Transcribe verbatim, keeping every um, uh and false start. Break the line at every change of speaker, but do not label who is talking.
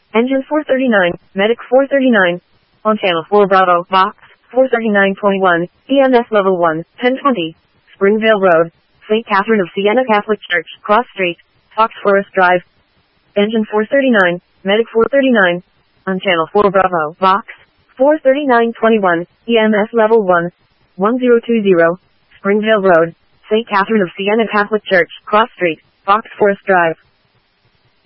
Engine four thirty-nine, Medic four thirty-nine. On channel four Bravo, Box, four thirty-nine twenty-one, E M S level one, ten twenty. Springvale Road, Saint Catherine of Siena Catholic Church, Cross Street, Fox Forest Drive. Engine four thirty-nine, Medic four thirty-nine. On channel four Bravo, Box, four thirty-nine twenty-one, E M S level one, one zero two zero. Springvale Road, Saint Catherine of Siena Catholic Church, Cross Street, Fox Forest Drive.